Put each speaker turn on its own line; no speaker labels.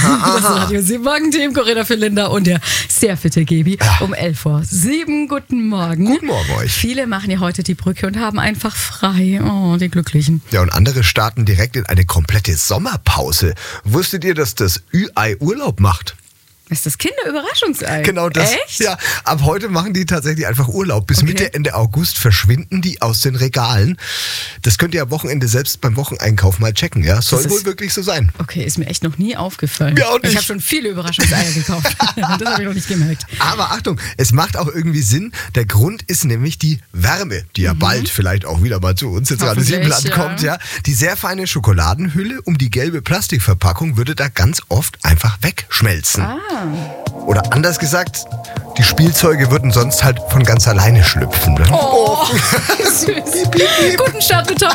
Das Radio 7 Morgen-Team, Corinna Philinda und der sehr fitte Gebi um 11:07 Uhr. Guten Morgen.
Guten Morgen euch.
Viele machen ja heute die Brücke und haben einfach frei. Oh, die Glücklichen.
Ja, und andere starten direkt in eine komplette Sommerpause. Wusstet ihr, dass das Ü-Ei Urlaub macht?
Das ist das Kinderüberraschungsei.
Genau das.
Echt?
Ja, ab heute machen die tatsächlich einfach Urlaub. Bis Mitte, Ende August verschwinden die aus den Regalen. Das könnt ihr am Wochenende selbst beim Wocheneinkauf mal checken. Ja, soll wohl wirklich so sein.
Okay, ist mir echt noch nie aufgefallen.
Ja, und
ich habe schon viele Überraschungseier gekauft. Das habe ich noch nicht gemerkt.
Aber Achtung, es macht auch irgendwie Sinn. Der Grund ist nämlich die Wärme, die ja bald vielleicht auch wieder mal zu uns ins Radio 7 Land kommt. Ja. Die sehr feine Schokoladenhülle um die gelbe Plastikverpackung würde da ganz oft einfach wegschmelzen. Oder anders gesagt, die Spielzeuge würden sonst halt von ganz alleine schlüpfen. Ne?
Oh, süß. Guten Start mit Top